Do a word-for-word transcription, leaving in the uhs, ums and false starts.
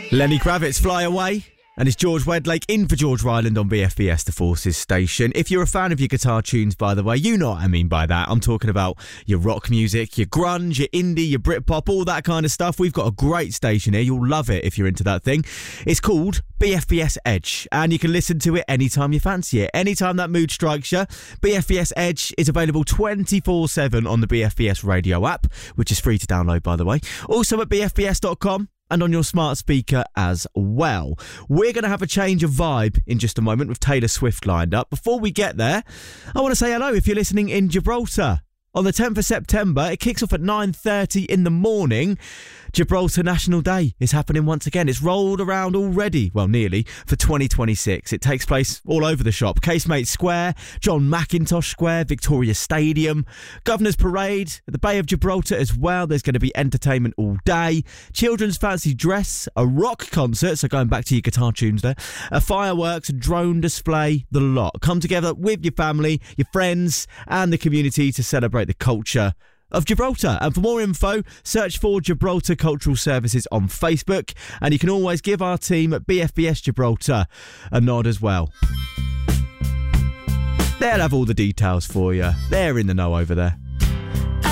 Lenny Kravitz, Fly Away. And it's George Wedlake in for George Ryland on B F B S, the Forces station. If you're a fan of your guitar tunes, by the way, you know what I mean by that. I'm talking about your rock music, your grunge, your indie, your Britpop, all that kind of stuff. We've got a great station here. You'll love it if you're into that thing. It's called B F B S Edge, and you can listen to it anytime you fancy it. Anytime that mood strikes you, B F B S Edge is available twenty-four seven on the B F B S radio app, which is free to download, by the way. Also at b f b s dot com. And on your smart speaker as well. We're going to have a change of vibe in just a moment with Taylor Swift lined up. Before we get there, I want to say hello if you're listening in Gibraltar. On the tenth of September, it kicks off at nine thirty in the morning. Gibraltar National Day is happening once again. It's rolled around already, well, nearly, for twenty twenty-six. It takes place all over the shop. Casemate Square, John McIntosh Square, Victoria Stadium, Governor's Parade, at the Bay of Gibraltar as well. There's going to be entertainment all day, children's fancy dress, a rock concert, so going back to your guitar tunes there, a fireworks, a drone display, the lot. Come together with your family, your friends, and the community to celebrate the culture of Gibraltar. And for more info, search for Gibraltar Cultural Services on Facebook, and you can always give our team at B F B S Gibraltar a nod as well. They'll have all the details for you. They're in the know over there.